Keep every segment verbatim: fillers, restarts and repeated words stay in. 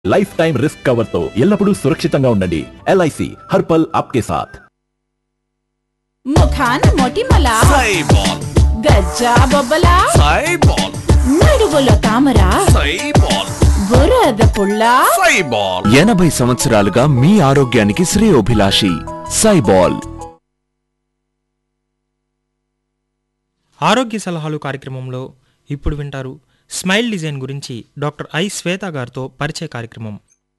Life time risk cover తో ఎల్లప్పుడూ సురక్షితంగా ఉండండి. ఎల్ఐసి హర్ పల్ ఆప్కే సాథ్. ముఖాన మొటిమల సైబాల్ గజ్జా బొబ్బల సైబాల్ నడుగులో తామర సైబాల్ బురద పుల్ల సైబాల్ ఎనభై సంవత్సరాలుగా మీ ఆరోగ్యానికి శ్రేయోభిలాషి సైబాల్. ఆరోగ్య సలహాలు కార్యక్రమంలో ఇప్పుడు వింటారు స్మైల్ డిజైన్ గురించి డాక్టర్ ఐ శ్వేత గారితో పరిచయ కార్యక్రమం.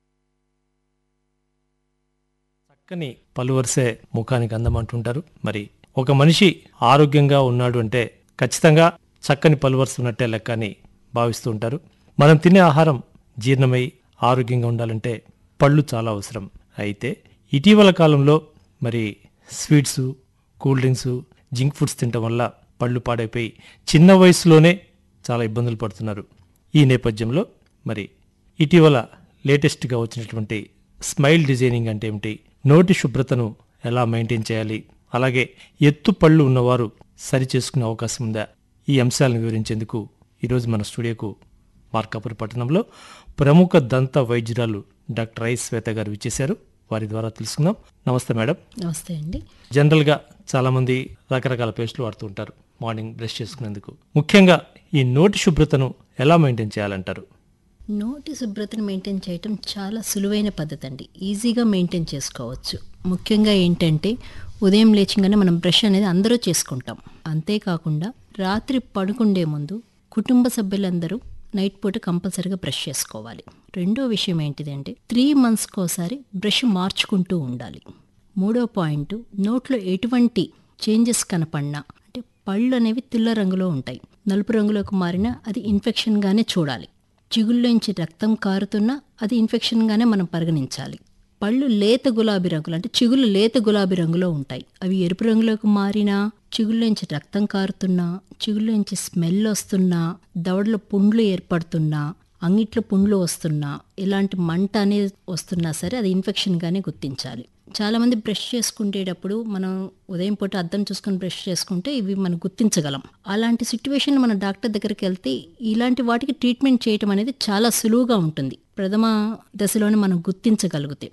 చక్కని పలువరిసే ముఖానికి అందం అంటుంటారు. మరి ఒక మనిషి ఆరోగ్యంగా ఉన్నాడు అంటే ఖచ్చితంగా చక్కని పలువరుస ఉన్నట్టే లెక్క అని భావిస్తూ ఉంటారు. మనం తినే ఆహారం జీర్ణమై ఆరోగ్యంగా ఉండాలంటే పళ్ళు చాలా అవసరం. అయితే ఇటీవల కాలంలో మరి sweets, cool drinks, junk foods తినటం వల్ల పళ్ళు పాడైపోయి చిన్న వయసులోనే చాలా ఇబ్బందులు పడుతున్నారు. ఈ నేపథ్యంలో మరి ఇటీవల లేటెస్ట్గా వచ్చినటువంటి స్మైల్ డిజైనింగ్ అంటే ఏమిటి, నోటి శుభ్రతను ఎలా మెయింటైన్ చేయాలి, అలాగే ఎత్తు పళ్ళు ఉన్నవారు సరి చేసుకునే అవకాశం ఉందా, ఈ అంశాలను వివరించేందుకు ఈరోజు మన స్టూడియోకు మార్కాపురం పట్టణంలో ప్రముఖ దంత వైద్యురాలు డాక్టర్ ఐ శ్వేత గారు విచ్చేశారు. వారి ద్వారా తెలుసుకుందాం. నమస్తే మేడం. నమస్తే అండి. జనరల్గా చాలామంది రకరకాల పేస్టులు వాడుతూ ఉంటారు మార్నింగ్ బ్రష్ చేసుకునేందుకు. ముఖ్యంగా ఈ నోటి శుభ్రతను ఎలా మెయింటైన్ చేయాలంటారు? నోటి శుభ్రతను మెయింటైన్ చేయటం చాలా సులువైన పద్ధతి అండి. ఈజీగా మెయింటైన్ చేసుకోవచ్చు. ముఖ్యంగా ఏంటంటే ఉదయం లేచింగానే మనం బ్రష్ అనేది అందరూ చేసుకుంటాం. అంతేకాకుండా రాత్రి పడుకుండే ముందు కుటుంబ సభ్యులందరూ నైట్ పూట కంపల్సరీగా బ్రష్ చేసుకోవాలి. రెండో విషయం ఏంటిదంటే త్రీ మంత్స్కి ఒకసారి బ్రష్ మార్చుకుంటూ ఉండాలి. మూడో పాయింట్, నోట్లో ఎటువంటి చేంజెస్ కనపడినా అంటే పళ్ళు అనేవి తెల్ల రంగులో ఉంటాయి, నలుపు రంగులోకి మారినా అది ఇన్ఫెక్షన్గానే చూడాలి. చిగుళ్ళలోంచి రక్తం కారుతున్నా అది ఇన్ఫెక్షన్గానే మనం పరిగణించాలి. పళ్ళు లేత గులాబీ రంగులు అంటే చిగుళ్ళు లేత గులాబీ రంగులో ఉంటాయి, అవి ఎరుపు రంగులోకి మారినా, చిగుళ్ళలోంచి రక్తం కారుతున్నా, చిగుళ్ళలోంచి స్మెల్ వస్తున్నా, దవడలో పుండ్లు ఏర్పడుతున్నా, అంగిట్లో పుండ్లు వస్తున్నా, ఇలాంటి మంట అనేది వస్తున్నా సరే అది ఇన్ఫెక్షన్గానే గుర్తించాలి. చాలామంది బ్రష్ చేసుకునేటప్పుడు మనం ఉదయం పూట అద్దం చూసుకొని బ్రష్ చేసుకుంటే ఇవి మనం గుర్తించగలం. అలాంటి సిచ్యువేషన్ మన డాక్టర్ దగ్గరికి వెళ్తే ఇలాంటి వాటికి ట్రీట్మెంట్ చేయటం అనేది చాలా సులువుగా ఉంటుంది, ప్రథమ దశలోనే మనం గుర్తించగలిగితే.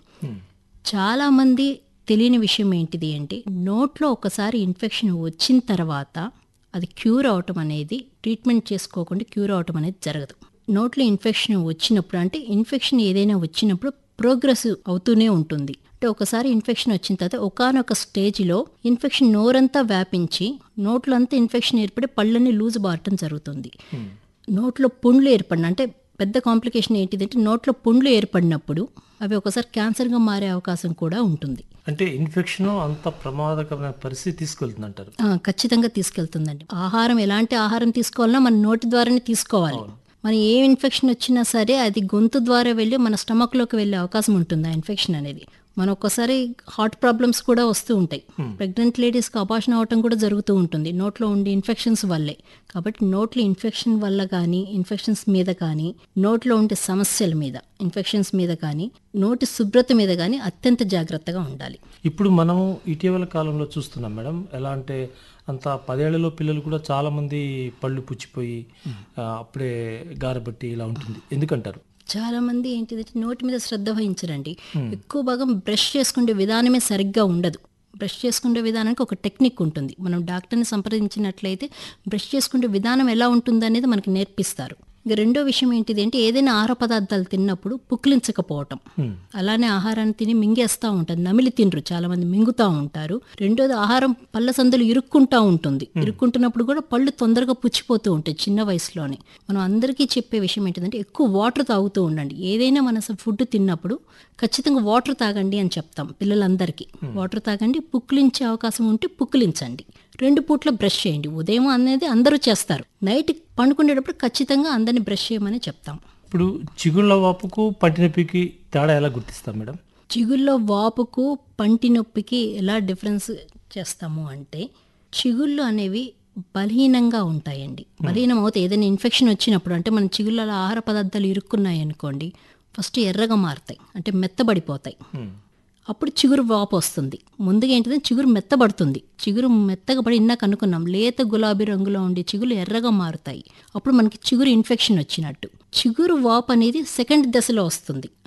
చాలామంది తెలియని విషయం ఏంటిది అంటే నోట్లో ఒకసారి ఇన్ఫెక్షన్ వచ్చిన తర్వాత అది క్యూర్ అవటం అనేది, ట్రీట్మెంట్ చేసుకోకుండా క్యూర్ అవటం అనేది జరగదు. నోట్లో ఇన్ఫెక్షన్ వచ్చినప్పుడు అంటే ఇన్ఫెక్షన్ ఏదైనా వచ్చినప్పుడు ప్రోగ్రెస్ అవుతూనే ఉంటుంది. అంటే ఒకసారి ఇన్ఫెక్షన్ వచ్చిన తర్వాత ఒకానొక స్టేజ్లో ఇన్ఫెక్షన్ నోరంతా వ్యాపించి నోట్లో అంతా ఇన్ఫెక్షన్ ఏర్పడి పళ్ళని లూజ్ బారటం జరుగుతుంది. నోట్లో పుండ్లు ఏర్పడిన అంటే పెద్ద కాంప్లికేషన్ ఏంటిదంటే నోట్లో పుండ్లు ఏర్పడినప్పుడు అవి ఒకసారి క్యాన్సర్గా మారే అవకాశం కూడా ఉంటుంది. అంటే ఇన్ఫెక్షన్ అంత ప్రమాదకరమైన పరిస్థితి తీసుకెళ్తుంది అంటారు? ఖచ్చితంగా తీసుకెళ్తుందండి. ఆహారం ఎలాంటి ఆహారం తీసుకోవాలన్నా మన నోటి ద్వారానే తీసుకోవాలి. మన ఏ ఇన్ఫెక్షన్ వచ్చినా సరే అది గొంతు ద్వారా వెళ్ళి మన స్టమక్లోకి వెళ్ళే అవకాశం ఉంటుంది ఆ ఇన్ఫెక్షన్ అనేది. మన ఒక్కసారి హార్ట్ ప్రాబ్లమ్స్ కూడా వస్తూ ఉంటాయి. ప్రెగ్నెంట్ లేడీస్కి అబార్షన్ అవటం కూడా జరుగుతూ ఉంటుంది నోట్లో ఉండే ఇన్ఫెక్షన్స్ వల్లే. కాబట్టి నోట్లో ఇన్ఫెక్షన్ వల్ల కానీ, ఇన్ఫెక్షన్స్ మీద కానీ, నోట్లో ఉండే సమస్యల మీద, ఇన్ఫెక్షన్స్ మీద కానీ, నోటి శుభ్రత మీద కానీ అత్యంత జాగ్రత్తగా ఉండాలి. ఇప్పుడు మనం ఇటీవల కాలంలో చూస్తున్నాం మేడం, ఎలా అంటే అంత పదేళ్లలో పిల్లలు కూడా చాలా మంది పళ్ళు పుచ్చిపోయి అప్పుడే గారబట్టి ఇలా ఉంటుంది, ఎందుకంటారు? చాలా మంది ఏంటిదంటే నోటి మీద శ్రద్ధ వహించరండి. ఎక్కువ భాగం బ్రష్ చేసుకునే విధానమే సరిగ్గా ఉండదు. బ్రష్ చేసుకునే విధానానికి ఒక టెక్నిక్ ఉంటుంది. మనం డాక్టర్ని సంప్రదించినట్లయితే బ్రష్ చేసుకునే విధానం ఎలా ఉంటుంది అనేది మనకి నేర్పిస్తారు. ఇక రెండో విషయం ఏంటిది అంటే ఏదైనా ఆహార పదార్థాలు తిన్నప్పుడు పుక్కిలించకపోవటం, అలానే ఆహారాన్ని తిని మింగేస్తూ ఉంటారు, నమిలి తినరు, చాలా మంది మింగుతూ ఉంటారు. రెండోది ఆహారం పళ్ళ సందులు ఇరుక్కుంటూ ఉంటుంది, ఇరుక్కుంటున్నప్పుడు కూడా పళ్ళు తొందరగా పుచ్చిపోతూ ఉంటాయి చిన్న వయసులోనే. మనం అందరికీ చెప్పే విషయం ఏంటిదంటే ఎక్కువ వాటర్ తాగుతూ ఉండండి. ఏదైనా మన ఫుడ్ తిన్నప్పుడు ఖచ్చితంగా వాటర్ తాగండి అని చెప్తాం పిల్లలందరికీ. వాటర్ తాగండి, పుక్కిలించే అవకాశం ఉంటే పుక్కిలించండి. రెండు పూట్ల బ్రష్ చేయండి. ఉదయం అనేది అందరూ చేస్తారు, నైట్ పండుకునేటప్పుడు ఖచ్చితంగా అందరినీ బ్రష్ చేయమని చెప్తాం. ఇప్పుడు చిగుళ్ళ వాపుకు పంటి నొప్పికి తేడా ఎలా గుర్తిస్తాం మేడం? చిగుళ్ళ వాపుకు పంటి నొప్పికి ఎలా డిఫరెన్స్ చేస్తాము అంటే చిగుళ్ళు అనేవి బలహీనంగా ఉంటాయండి. బలహీనం అవుతాయి ఏదైనా ఇన్ఫెక్షన్ వచ్చినప్పుడు. అంటే మన చిగుళ్ళలో ఆహార పదార్థాలు ఇరుక్కున్నాయి అనుకోండి, ఫస్ట్ ఎర్రగా మారుతాయి, అంటే మెత్తబడిపోతాయి. అప్పుడు చిగురు వాపు వస్తుంది. ముందుగా ఏంటిదంటే చిగురు మెత్తబడుతుంది. చిగురు మెత్తగా పడి ఇందాక అనుకున్నాం లేత గులాబీ రంగులో ఉండే చిగురు ఎర్రగా మారుతాయి, అప్పుడు మనకి చిగురు ఇన్ఫెక్షన్ వచ్చినట్టు. చిగురు వాపు అనేది సెకండ్ దశలో వస్తుంది.